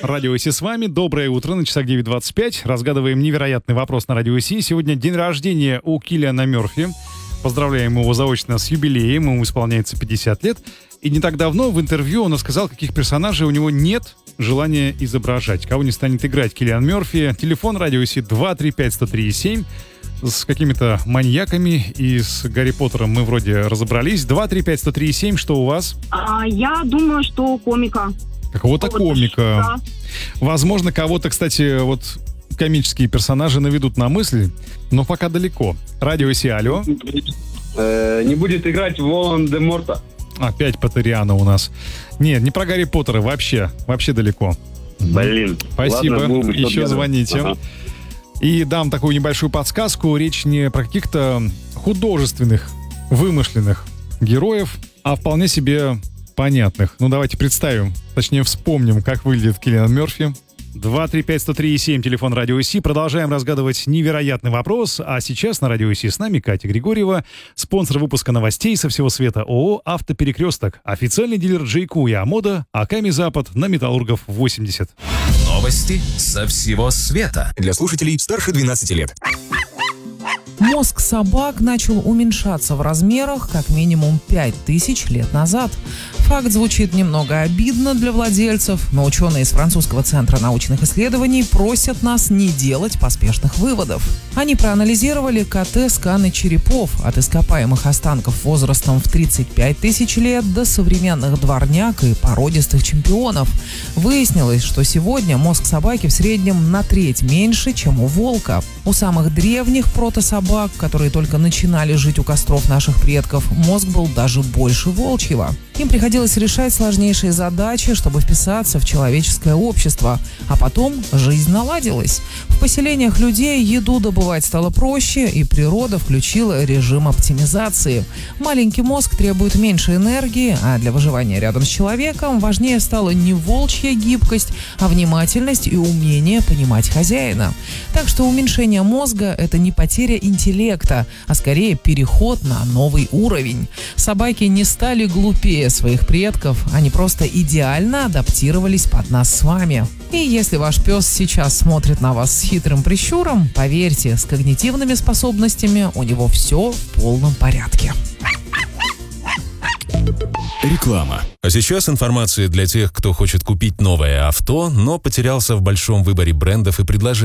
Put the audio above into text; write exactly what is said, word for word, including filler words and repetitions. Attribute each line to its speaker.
Speaker 1: Радио ИС с вами. Доброе утро. На часах девять двадцать пять. Разгадываем невероятный вопрос на Радио ИС. Сегодня день рождения у Киллиана Мерфи. Поздравляем его заочно с юбилеем. Ему исполняется пятьдесят лет. И не так давно в интервью он рассказал, каких персонажей у него нет желания изображать. Кого не станет играть Киллиан Мерфи. Телефон Радио ИС два три пять сто три семь. С какими-то маньяками и с Гарри Поттером мы вроде разобрались. два три пять сто три семь. Что у вас?
Speaker 2: А, я думаю, что комика.
Speaker 1: Какого-то
Speaker 2: Вот,
Speaker 1: комика.
Speaker 2: да.
Speaker 1: Возможно, кого-то, кстати, вот комические персонажи наведут на мысли, но пока далеко. Радио ИС, алло.
Speaker 3: Э, не будет играть Волан-де-Морта.
Speaker 1: Опять Поттериана у нас. Нет, не про Гарри Поттера, вообще, вообще далеко.
Speaker 3: Блин.
Speaker 1: Спасибо,
Speaker 3: Ладно, был бы
Speaker 1: еще
Speaker 3: тот
Speaker 1: звоните.
Speaker 3: Ага.
Speaker 1: И дам такую небольшую подсказку. Речь не про каких-то художественных, вымышленных героев, а вполне себе понятных. Ну, давайте представим, точнее вспомним, как выглядит Киллиан Мерфи. два три пять сто три семь, телефон Радио ИС. Продолжаем разгадывать невероятный вопрос. А сейчас на Радио ИС с нами Катя Григорьева, спонсор выпуска новостей со всего света ООО «Автоперекресток», официальный дилер Джейку и Амода, Аками Запад на Металлургов восемьдесят.
Speaker 4: Новости со всего света.
Speaker 5: Для слушателей старше двенадцати лет.
Speaker 6: Мозг собак начал уменьшаться в размерах как минимум пять тысяч лет назад. Факт звучит немного обидно для владельцев, но ученые из французского центра научных исследований просят нас не делать поспешных выводов. Они проанализировали КТ-сканы черепов от ископаемых останков возрастом в тридцать пять тысяч лет до современных дворняг и породистых чемпионов. Выяснилось, что сегодня мозг собаки в среднем на треть меньше, чем у волка. У самых древних протособак, которые только начинали жить у костров наших предков, мозг был даже больше волчьего. Им приходилось решать сложнейшие задачи, чтобы вписаться в человеческое общество. А потом жизнь наладилась. В поселениях людей еду добывать стало проще, и природа включила режим оптимизации. Маленький мозг требует меньше энергии, а для выживания рядом с человеком важнее стала не волчья гибкость, а внимательность и умение понимать хозяина. Так что уменьшение мозга – это не потеря интеллекта, а скорее переход на новый уровень. Собаки не стали глупее своих предков, они просто идеально адаптировались под нас с вами. И если ваш пес сейчас смотрит на вас с хитрым прищуром, поверьте, с когнитивными способностями у него все в полном порядке.
Speaker 5: Реклама.
Speaker 4: А сейчас информация для тех, кто хочет купить новое авто, но потерялся в большом выборе брендов и предложений.